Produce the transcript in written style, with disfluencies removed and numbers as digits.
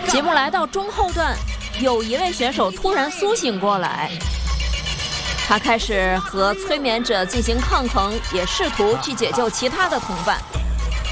节目来到中后段，有一位选手突然苏醒过来，他开始和催眠者进行抗衡，也试图去解救其他的同伴。